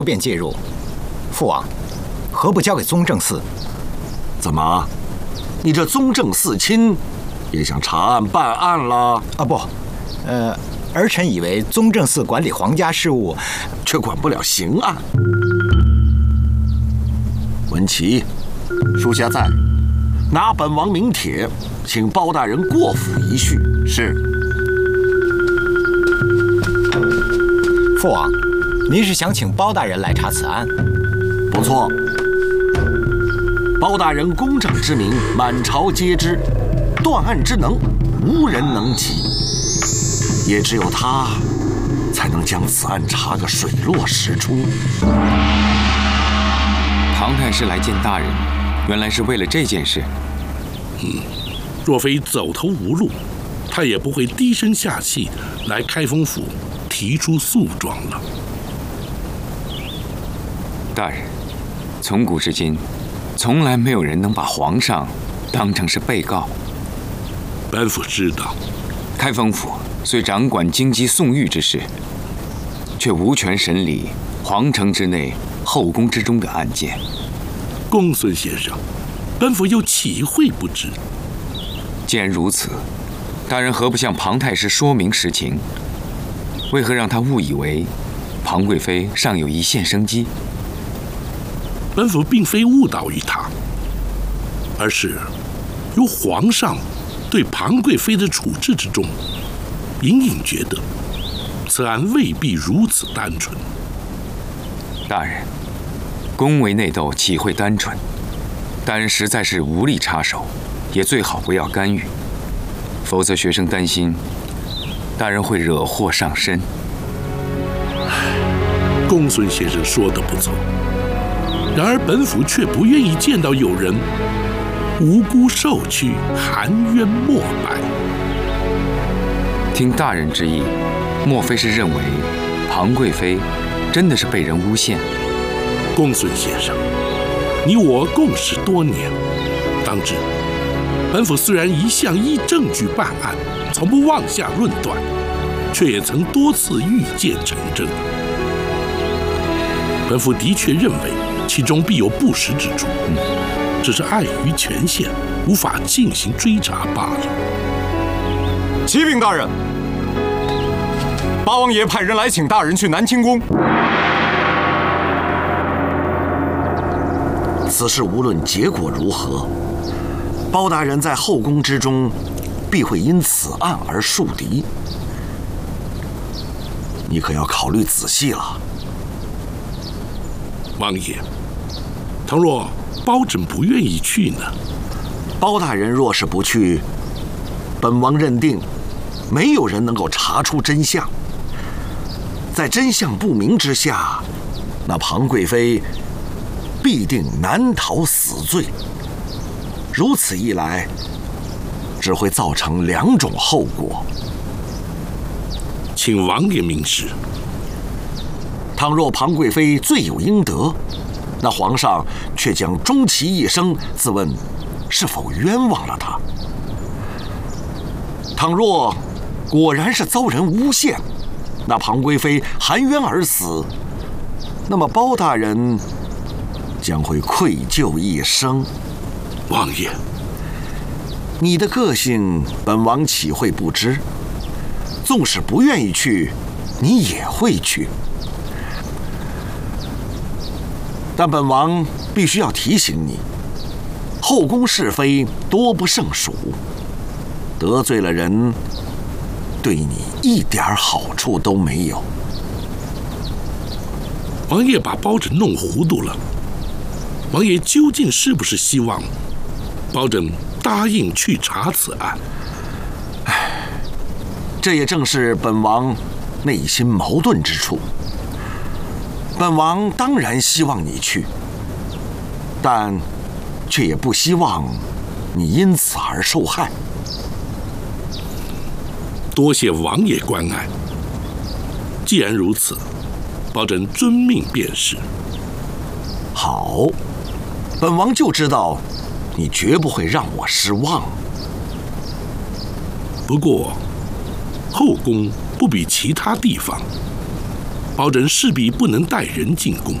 便介入。父王，何不交给宗正寺？ 怎么，你这宗正寺卿也想查案办案了？ 啊不，儿臣以为宗正寺管理皇家事务， 却管不了刑案。文琪，属下在，拿本王名帖，请包大人过府一叙。是。 父王，您是想请包大人来查此案？ 不错。包大人公正之名满朝皆知，断案之能无人能及，也只有他才能将此案查个水落石出。 庞太师来见大人，原来是为了这件事。 若非走投无路，他也不会低声下气来开封府提出诉状了。 大人，从古至今，从来没有人能把皇上当成是被告。 本府知道， 开封府虽掌管京畿宋狱之事，却无权审理皇城之内后宫之中的案件。 公孙先生，本府又岂会不知？ 既然如此，大人何不向庞太师说明实情？为何让他误以为庞贵妃尚有一线生机？ 本府并非误导于他，而是由皇上对庞贵妃的处置之中，隐隐觉得此案未必如此单纯。 大人，宫闱内斗岂会单纯？大人实在是无力插手，也最好不要干预，否则学生担心大人会惹祸上身。 公孙先生说得不错，然而本府却不愿意见到有人无辜受屈，含冤莫白。 听大人之意，莫非是认为庞贵妃真的是被人诬陷？ 公孙先生，你我共事多年，当知本府虽然一向依证据办案，从不妄下论断，却也曾多次预见成真。本府的确认为其中必有不实之处，只是碍于权限，无法进行追查罢了。 启禀大人，八王爷派人来请大人去南清宫。 此事无论结果如何，包大人在后宫之中必会因此案而树敌，你可要考虑仔细了。 王爷，倘若包拯不愿意去呢？ 包大人若是不去，本王认定没有人能够查出真相。在真相不明之下，那庞贵妃必定难逃死罪。如此一来，只会造成两种后果。 请王爷明示。 倘若庞贵妃罪有应得，那皇上却将终其一生自问是否冤枉了他。倘若果然是遭人诬陷，那庞贵妃含冤而死，那么包大人将会愧疚一生。 王爷， 你的个性本王岂会不知？纵使不愿意去，你也会去。但本王必须要提醒你，后宫是非多不胜数，得罪了人，对你一点好处都没有。 王爷把包拯弄糊涂了。王爷究竟是不是希望包拯答应去查此案？ 这也正是本王内心矛盾之处。本王当然希望你去，但却也不希望你因此而受害。 多谢王爷关爱。既然如此，包拯遵命便是。 好，本王就知道你绝不会让我失望。 不过，后宫不比其他地方， 包拯势必不能带人进宫。